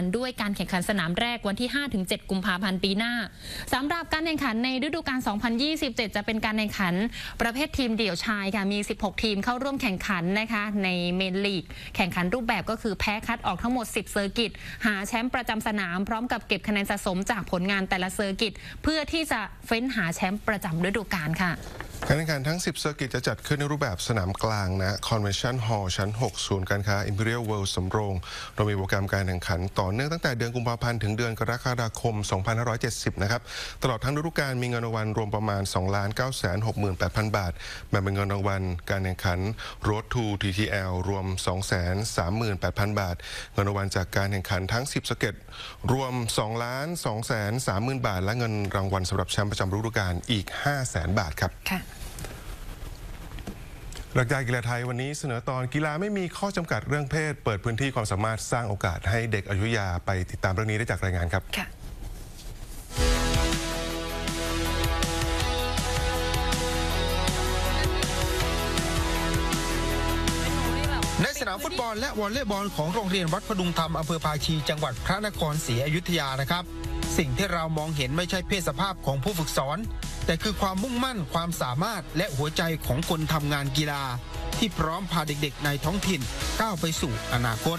ด้วยการแข่งขันสนามแรกวันที่ 5-7 กุมภาพันธ์ปีหน้าสำหรับการแข่งขันในฤดูกาล 2027 จะเป็นการแข่งขันประเภททีมเดี่ยวชายค่ะมี 16 ทีมเข้าร่วมแข่งขันนะคะในเมนลีกแข่งขันรูปแบบก็คือแพ้คัดออกทั้งหมด 10 เซอร์กิตหาแชมป์ประจำสนามพร้อมกับเก็บคะแนนสะสมจากผลงานแต่ละเซอร์กิตเพื่อที่จะเฟ้นหาแชมป์ประจำฤดูกาลค่ะการแข่งขันทั้ง 10 เซอร์กิตจะจัดขึ้นในรูปแบบสนามกลางนะ Convention Hall ชั้น 6 ศูนย์การค้า Imperial World สำโรงโดยมีโปรแกรมการแข่งขันต่อเนื่องตั้งแต่เดือนกุมภาพันธ์ถึงเดือนกรกฎาคม 2570 นะครับตลอดทั้งฤดูกาลมีเงินรางวัลรวมประมาณ 2,968,000 บาทแบ่งเป็นเงินรางวัลการแข่งขัน Road to TTL รวม 238,000 บาทเงินรางวัลจากการแข่งขันทั้ง 10 เซอร์กิตรวม 2,230,000 บาทและเงินรางวัลสำหรับแชมป์ประจำฤดูกาลอีก 500,000 บาทครับหลักการกีฬาไทยวันนี้เสนอตอนกีฬาไม่มีข้อจำกัดเรื่องเพศเปิดพื้นที่ความสามารถสร้างโอกาสให้เด็กอยุธยาไปติดตามเรื่องนี้ได้จากรายงานครับในสนามฟุตบอลและวอลเลย์บอลของโรงเรียนวัดพดุงธรรมอำเภอภาชีจังหวัดพระนครศรีอยุธยานะครับสิ่งที่เรามองเห็นไม่ใช่เพศสภาพของผู้ฝึกสอนแต่คือความมุ่งมั่นความสามารถและหัวใจของคนทำงานกีฬาที่พร้อมพาเด็กๆในท้องถิ่นก้าวไปสู่อนาคต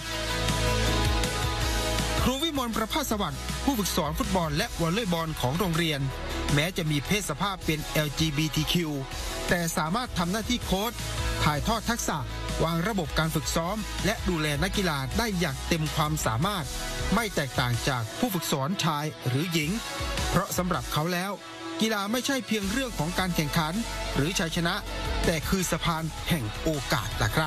ครูวิมลประภาสวัสดิ์ผู้ฝึกสอนฟุตบอลและวอลเลย์บอลของโรงเรียนแม้จะมีเพศสภาพเป็น LGBTQ แต่สามารถทำหน้าที่โค้ชถ่ายทอดทักษะวางระบบการฝึกซ้อมและดูแลนักกีฬาได้อย่างเต็มความสามารถไม่แตกต่างจากผู้ฝึกสอนชายหรือหญิงเพราะสำหรับเขาแล้วกีฬาไม่ใช่เพียงเรื่องของการแข่งขันหรือชัยชนะแต่คือสะพานแห่งโอกาสนะครับ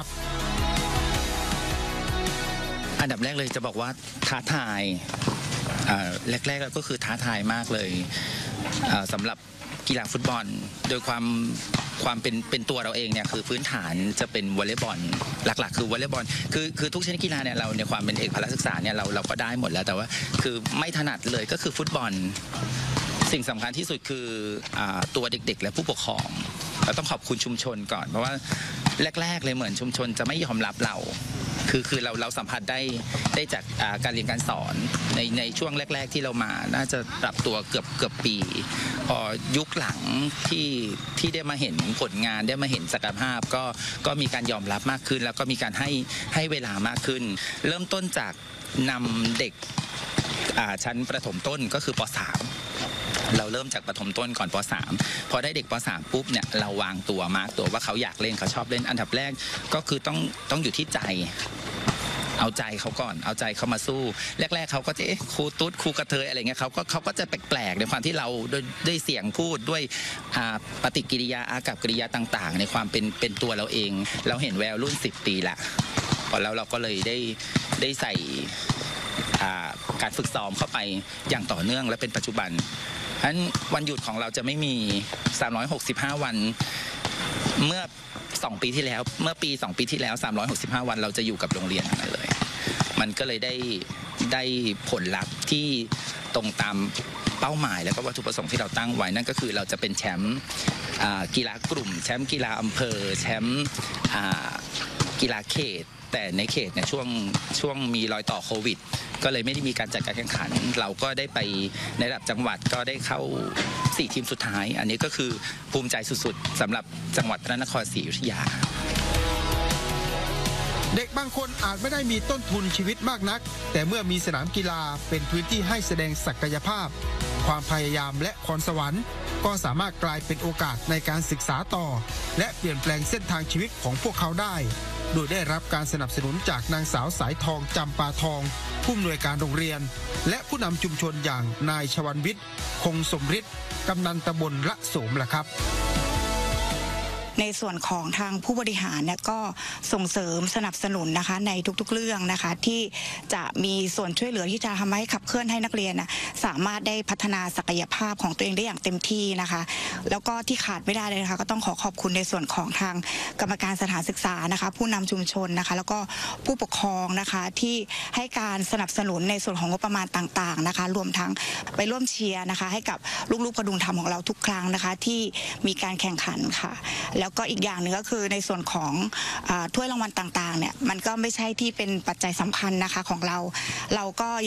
อันดับแรกเลยจะบอกว่าท้าทายแรกๆก็คือท้าทายมากเลยสำหรับกีฬาฟุตบอลโดยความเป็นตัวเราเองเนี่ยคือพื้นฐานจะเป็นวอลเลย์บอลหลักๆคือวอลเลย์บอลคือทุกชนิดกีฬาเนี่ยเราในความเป็นเอกพละศึกษาเนี่ยเราก็ได้หมดแล้วแต่ว่าคือไม่ถนัดเลยก็คือฟุตบอลสิ่งสำคัญที่สุดคือตัวเด็กๆและผู้ปกครองเราต้องขอบคุณชุมชนก่อนเพราะว่าแรกๆเลยเหมือนชุมชนจะไม่ยอมรับเราคือเราสัมผัสได้จากการเรียนการสอนในช่วงแรกๆที่เรามาน่าจะปรับตัวเกือบปีพอยุคหลังที่ได้มาเห็นผลงานได้มาเห็นศักยภาพก็มีการยอมรับมากขึ้นแล้วก็มีการให้เวลามากขึ้นเริ่มต้นจากนำเด็กชั้นประถมต้นก็คือป.3เราเริ่มจากประถมต้นก่อนป.3 พอได้เด็กป.3 ปุ๊บเนี่ยเราวางตัวมาร์กตัวว่าเขาอยากเล่นเขาชอบเล่นอันดับแรกก็คือต้องอยู่ที่ใจเอาใจเขาก่อนเอาใจเขามาสู้แรกๆเขาก็จะครูตุ๊ดครูกระเทยอะไรเงี้ยเขาก็จะแปลกๆในความที่เราด้วยเสียงพูดด้วยปฏิกิริยาอากัปกิริยาต่างๆในความเป็นตัวเราเองเราเห็นแววรุ่น10 ปีละพอแล้วเราก็เลยได้ใส่การฝึกซ้อมเข้าไปอย่างต่อเนื่องและเป็นปัจจุบันฉะนั้นวันหยุดของเราจะไม่มี365วันเมื่อ2 ปีที่แล้วเมื่อปี2 ปีที่แล้ว365วันเราจะอยู่กับโรงเรียนนั่นเลยมันก็เลยได้ผลลัพธ์ที่ตรงตามเป้าหมายแล้วก็วัตถุประสงค์ที่เราตั้งไว้นั่นก็คือเราจะเป็นแชมป์กีฬากลุ่มแชมป์กีฬาอำเภอแชมป์กีฬาเขตแต่ในเขตเนี่ยช่วงมีรอยต่อโควิดก็เลยไม่ได้มีการจัดการแข่งขันเราก็ได้ไปในระดับจังหวัดก็ได้เข้า4 ทีมสุดท้ายอันนี้ก็คือภูมิใจสุดๆสำหรับจังหวัดพระนครศรีอยุธยาเด็กบางคนอาจไม่ได้มีต้นทุนชีวิตมากนักแต่เมื่อมีสนามกีฬาเป็นพื้นที่ให้แสดงศักยภาพความพยายามและพรสวรรค์ก็สามารถกลายเป็นโอกาสในการศึกษาต่อและเปลี่ยนแปลงเส้นทางชีวิตของพวกเขาได้โดยได้รับการสนับสนุนจากนางสาวสายทองจำปาทองผู้อำนวยการโรงเรียนและผู้นำชุมชนอย่างนายชวันวิทย์คงสมฤทธิ์กำนันตำบลละโสมล่ะครับในส่วนของทางผู้บริหารเนี่ยก็ส่งเสริมสนับสนุนนะคะในทุกๆเรื่องนะคะที่จะมีส่วนช่วยเหลือที่จะทำให้ขับเคลื่อนให้นักเรียนสามารถได้พัฒนาศักยภาพของตัวเองได้อย่างเต็มที่นะคะแล้วก็ที่ขาดไม่ได้เลยนะคะก็ต้องขอบคุณในส่วนของทางกรรมการสถานศึกษานะคะผู้นำชุมชนนะคะแล้วก็ผู้ปกครองนะคะที่ให้การสนับสนุนในส่วนของงบประมาณต่างๆนะคะรวมทั้งไปร่วมเชียร์นะคะให้กับลูกๆพดุงธรรมของเราทุกครั้งนะคะที่มีการแข่งขันค่ะแล้วก็อีกอย่างหนึ่งก็คือในส่วนของถ้วยรางวัลต่างๆเนี่ยมันก็ไม่ใช่ที่เป็นปัจจัยสำคัญนะคะของเราก็